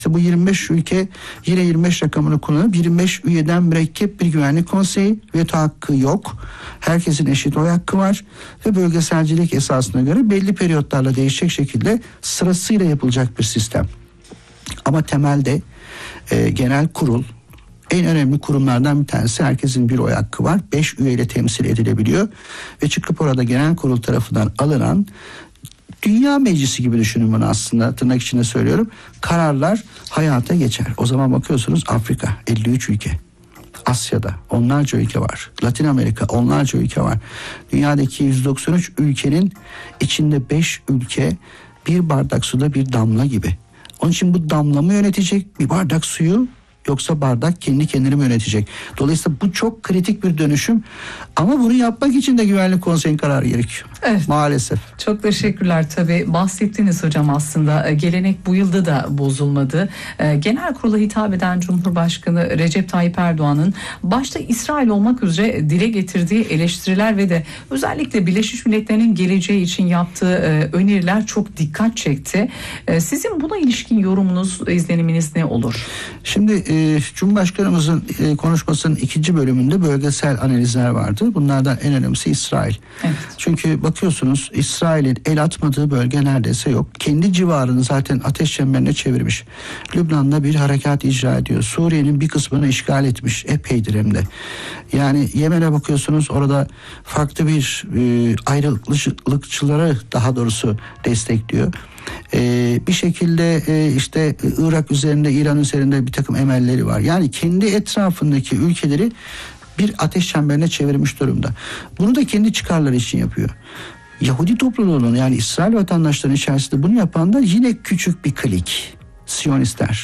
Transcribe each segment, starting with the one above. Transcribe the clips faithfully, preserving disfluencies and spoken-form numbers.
İşte bu yirmi beş ülke yine yirmi beş rakamını kullanıp yirmi beş üyeden mürekkep bir güvenlik konseyi, veto hakkı yok. Herkesin eşit oy hakkı var ve bölgeselcilik esasına göre belli periyotlarla değişecek şekilde sırasıyla yapılacak bir sistem. Ama temelde e, genel kurul en önemli kurumlardan bir tanesi. Herkesin bir oy hakkı var. beş üyeyle temsil edilebiliyor ve çıkıp orada genel kurul tarafından alınan, Dünya Meclisi gibi düşünün bunu aslında, tırnak içinde söylüyorum, kararlar hayata geçer. O zaman bakıyorsunuz Afrika elli üç ülke, Asya'da onlarca ülke var, Latin Amerika onlarca ülke var. Dünyadaki yüz doksan üç ülkenin içinde beş ülke bir bardak suda bir damla gibi. Onun için bu damla mı yönetecek bir bardak suyu, yoksa bardak kendi kendini mi yönetecek? Dolayısıyla bu çok kritik bir dönüşüm. Ama bunu yapmak için de Güvenlik Konseyi'nin kararı gerekiyor. Evet. Maalesef. Çok teşekkürler. Tabii bahsettiniz hocam, aslında gelenek bu yılda da bozulmadı. Genel kurula hitap eden Cumhurbaşkanı Recep Tayyip Erdoğan'ın başta İsrail olmak üzere dile getirdiği eleştiriler ve de özellikle Birleşmiş Milletler'in geleceği için yaptığı öneriler çok dikkat çekti. Sizin buna ilişkin yorumunuz, izleniminiz ne olur? Şimdi e, Cumhurbaşkanımızın e, konuşmasının ikinci bölümünde bölgesel analizler vardı. Bunlardan en önemlisi İsrail. Evet. Çünkü bakıyorsunuz İsrail'in el atmadığı bölge neredeyse yok. Kendi civarını zaten ateş çemberine çevirmiş. Lübnan'da bir harekat icra ediyor. Suriye'nin bir kısmını işgal etmiş. Epeydir hem de. Yani Yemen'e bakıyorsunuz, orada farklı bir e, ayrılıkçıları daha doğrusu destekliyor. Ee, bir şekilde e, işte Irak üzerinde, İran üzerinde bir takım emelleri var. Yani kendi etrafındaki ülkeleri bir ateş çemberine çevirmiş durumda. Bunu da kendi çıkarları için yapıyor. Yahudi topluluğunun, yani İsrail vatandaşlarının içerisinde bunu yapan da yine küçük bir klik. Siyonistler.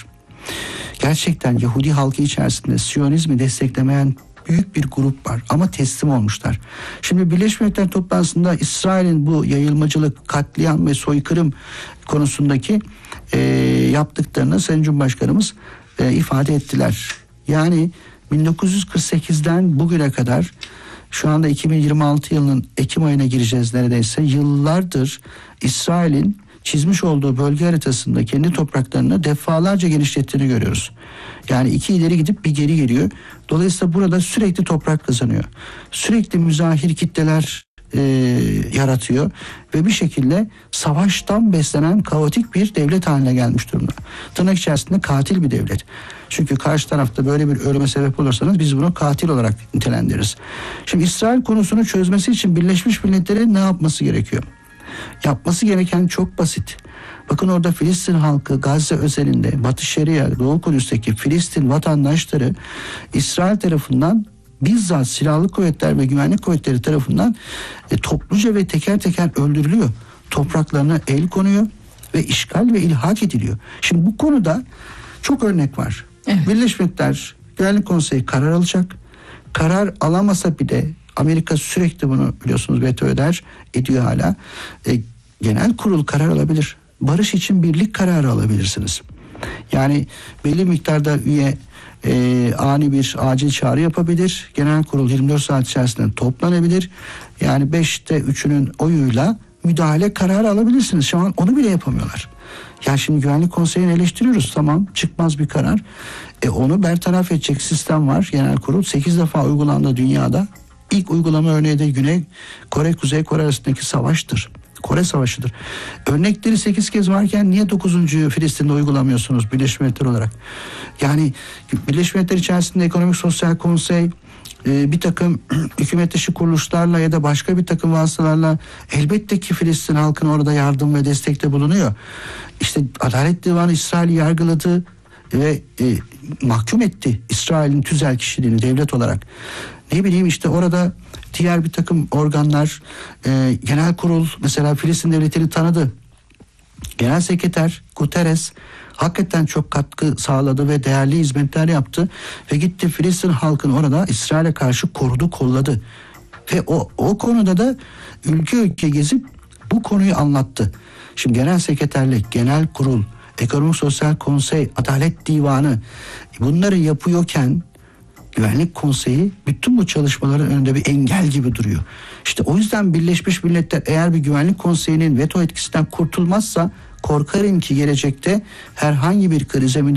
Gerçekten Yahudi halkı içerisinde Siyonizmi desteklemeyen büyük bir grup var ama teslim olmuşlar. Şimdi Birleşmiş Milletler toplantısında İsrail'in bu yayılmacılık, katliam ve soykırım konusundaki e, yaptıklarını Sayın Cumhurbaşkanımız e, ifade ettiler. Yani bin dokuz yüz kırk sekizden bugüne kadar, şu anda iki bin yirmi altı yılının Ekim ayına gireceğiz neredeyse, yıllardır İsrail'in çizmiş olduğu bölge haritasında kendi topraklarını defalarca genişlettiğini görüyoruz. Yani iki ileri gidip bir geri geliyor. Dolayısıyla burada sürekli toprak kazanıyor. Sürekli müzahir kitleler e, yaratıyor ve bir şekilde savaştan beslenen kaotik bir devlet haline gelmiş durumda. Tırnak içerisinde katil bir devlet. Çünkü karşı tarafta böyle bir ölüme sebep olursanız biz bunu katil olarak nitelendiririz. Şimdi İsrail konusunu çözmesi için Birleşmiş Milletler'in ne yapması gerekiyor? Yapması gereken çok basit. Bakın orada Filistin halkı, Gazze özelinde, Batı Şeria, Doğu Kudüs'teki Filistin vatandaşları İsrail tarafından, bizzat silahlı kuvvetler ve güvenlik kuvvetleri tarafından e, topluca ve teker teker öldürülüyor. Topraklarına el konuyor ve işgal ve ilhak ediliyor. Şimdi bu konuda çok örnek var. Evet. Birleşmiş Milletler Güvenlik Konseyi karar alacak. Karar alamasa bile Amerika sürekli bunu biliyorsunuz veto eder, ediyor hala. E, genel kurul karar alabilir. Barış için birlik kararı alabilirsiniz. Yani belli miktarda üye e, ani bir acil çağrı yapabilir. Genel kurul yirmi dört saat içerisinde toplanabilir. Yani beşte üçünün oyuyla müdahale kararı alabilirsiniz. Şu an onu bile yapamıyorlar. Ya şimdi Güvenlik Konseyi'ni eleştiriyoruz, tamam, çıkmaz bir karar. E, onu bertaraf edecek sistem var. Genel kurul sekiz defa uygulandı dünyada. İlk uygulama örneği de Güney Kore, Kuzey Kore arasındaki savaştır. Kore Savaşı'dır. Örnekleri sekiz kez varken niye dokuzuncuyu Filistin'de uygulamıyorsunuz Birleşmiş Milletler olarak? Yani Birleşmiş Milletler içerisinde Ekonomik Sosyal Konsey, bir takım hükümet dışı kuruluşlarla ya da başka bir takım vasıtalarla elbette ki Filistin halkına orada yardım ve destekte bulunuyor. İşte Adalet Divanı İsrail'i yargıladı ve e, mahkum etti İsrail'in tüzel kişiliğini devlet olarak. Ne bileyim işte orada diğer bir takım organlar, e, genel kurul mesela Filistin devletini tanıdı. Genel sekreter Guterres hakikaten çok katkı sağladı ve değerli hizmetler yaptı ve gitti Filistin halkını orada İsrail'e karşı korudu, kolladı. Ve o, o konuda da ülke ülke gezip bu konuyu anlattı. Şimdi genel sekreterlik, genel kurul, Ekonomik Sosyal Konsey, Adalet Divanı bunları yapıyorken Güvenlik Konseyi bütün bu çalışmaların önünde bir engel gibi duruyor. İşte o yüzden Birleşmiş Milletler eğer bir Güvenlik Konseyi'nin veto etkisinden kurtulmazsa Korkarım ki gelecekte herhangi bir krize